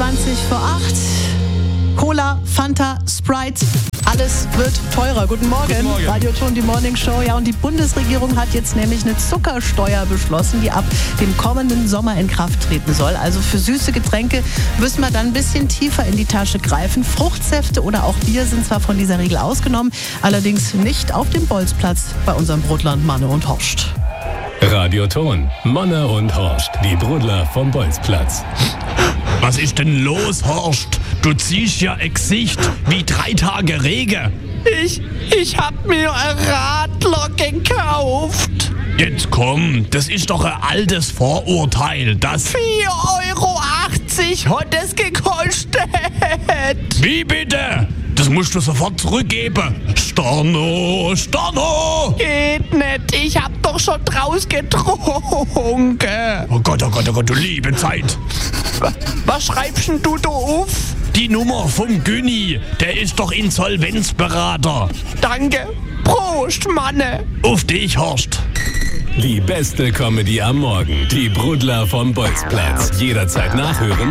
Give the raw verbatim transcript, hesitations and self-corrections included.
zwanzig vor acht. Cola, Fanta, Sprite, alles wird teurer. Guten Morgen, Guten Morgen. Radioton, die Morning Show. Ja, und die Bundesregierung hat jetzt nämlich eine Zuckersteuer beschlossen, die ab dem kommenden Sommer in Kraft treten soll. Also für süße Getränke müssen wir dann ein bisschen tiefer in die Tasche greifen. Fruchtsäfte oder auch Bier sind zwar von dieser Regel ausgenommen, allerdings nicht auf dem Bolzplatz bei unserem Brotland Manne und Horst. Radioton, Manne und Horst, die Brudler vom Bolzplatz. Was ist denn los, Horst? Du ziehst ja ein Gesicht wie drei Tage Regen. Ich, ich hab mir ein Radler gekauft. Jetzt komm, das ist doch ein altes Vorurteil, das... vier Euro achtzig hat es gekostet. Wie bitte? Das musst du sofort zurückgeben. Storno, Storno! Geht nicht, ich hab doch schon draus getrunken. Oh Gott, oh Gott, oh Gott, du liebe Zeit. Was schreibst denn du da auf? Die Nummer vom Günni, der ist doch Insolvenzberater. Danke. Prost, Manne. Auf dich, Horst. Die beste Comedy am Morgen, die Brudler vom Bolzplatz. Jederzeit nachhören